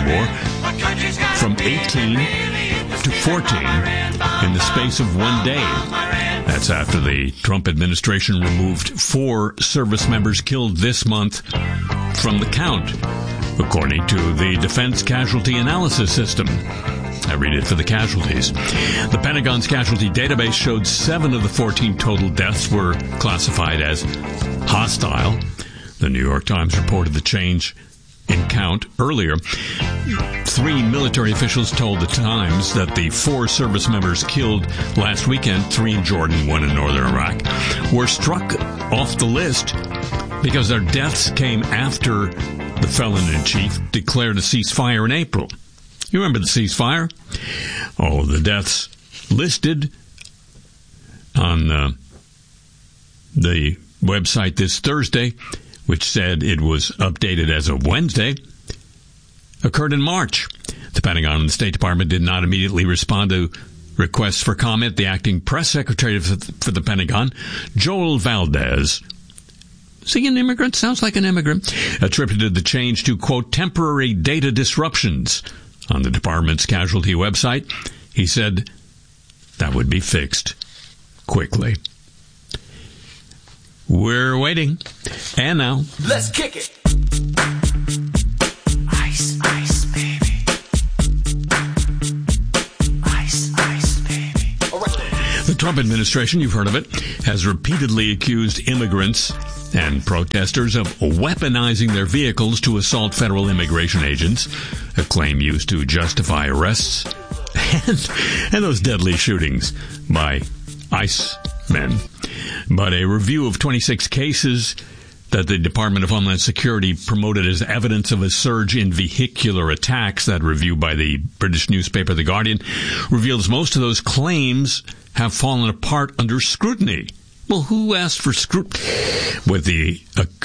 war from 18 to 14 in the space of one day. That's after the Trump administration removed 4 service members killed this month from the count, according to the Defense Casualty Analysis System. I read it for the casualties. The Pentagon's casualty database showed 7 of the 14 total deaths were classified as hostile. The New York Times reported the change in count earlier. 3 military officials told the Times that the 4 service members killed last weekend, 3 in Jordan, 1 in northern Iraq, were struck off the list because their deaths came after the felon-in-chief declared a ceasefire in April. You remember the ceasefire? Oh, the deaths listed on the website this Thursday, which said it was updated as of Wednesday, occurred in March. The Pentagon and the State Department did not immediately respond to requests for comment. The acting press secretary for the Pentagon, Joel Valdez, is he an immigrant? Sounds like an immigrant. Attributed the change to, quote, temporary data disruptions on the department's casualty website. He said that would be fixed quickly. We're waiting. And now, let's kick it. Ice, ice, baby. Ice, ice, baby. All right. The Trump administration, you've heard of it, has repeatedly accused immigrants and protesters of weaponizing their vehicles to assault federal immigration agents, a claim used to justify arrests and those deadly shootings by ICE men. But a review of 26 cases that the Department of Homeland Security promoted as evidence of a surge in vehicular attacks, that review by the British newspaper The Guardian, reveals most of those claims have fallen apart under scrutiny. Well, who asked for scrutiny? With the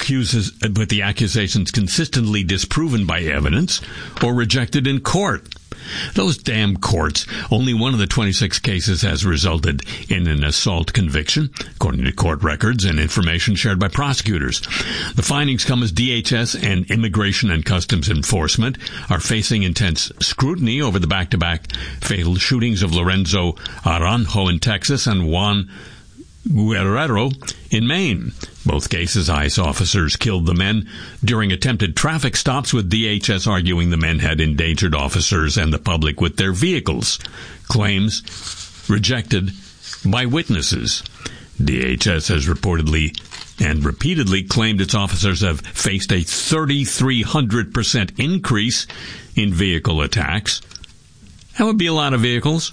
accusations consistently disproven by evidence or rejected in court. Those damn courts. Only one of the 26 cases has resulted in an assault conviction, according to court records and information shared by prosecutors. The findings come as DHS and Immigration and Customs Enforcement are facing intense scrutiny over the back-to-back fatal shootings of Lorenzo Aranjo in Texas and Juan Guerrero in Maine. Both cases, ICE officers killed the men during attempted traffic stops, with DHS arguing the men had endangered officers and the public with their vehicles. Claims rejected by witnesses. DHS has reportedly and repeatedly claimed its officers have faced a 3,300% increase in vehicle attacks. That would be a lot of vehicles,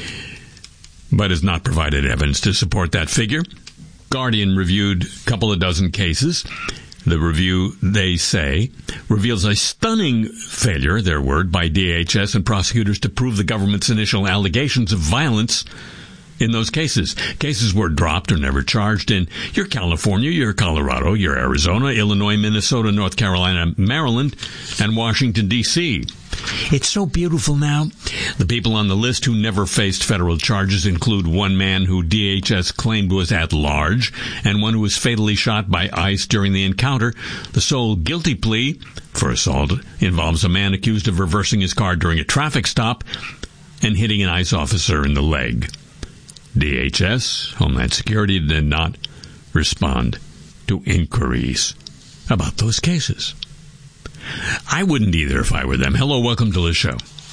but has not provided evidence to support that figure. Guardian reviewed a couple of dozen cases. The review, they say, reveals a stunning failure, their word, by DHS and prosecutors to prove the government's initial allegations of violence in those cases. Cases were dropped or never charged in your California, your Colorado, your Arizona, Illinois, Minnesota, North Carolina, Maryland, and Washington, D.C. It's so beautiful now. The people on the list who never faced federal charges include one man who DHS claimed was at large and one who was fatally shot by ICE during the encounter. The sole guilty plea for assault involves a man accused of reversing his car during a traffic stop and hitting an ICE officer in the leg. DHS, Homeland Security, did not respond to inquiries about those cases. I wouldn't either if I were them. Hello, welcome to the show.